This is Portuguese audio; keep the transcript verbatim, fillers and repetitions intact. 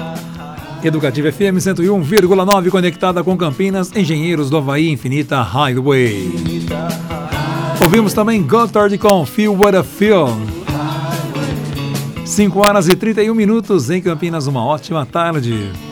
Educativa F M cento e um vírgula nove, conectada com Campinas, Engenheiros do Havaí, Infinita Highway. Ouvimos também Gotthard com Feel What I Feel. cinco horas e trinta e um minutos em Campinas, uma ótima tarde.